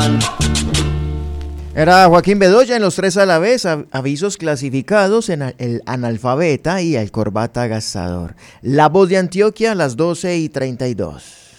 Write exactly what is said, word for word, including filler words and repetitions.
Era Joaquín Bedoya en Los Tres a la Vez, avisos clasificados en El Analfabeta y El Corbata Gastador. La Voz de Antioquia a las doce y treinta y dos.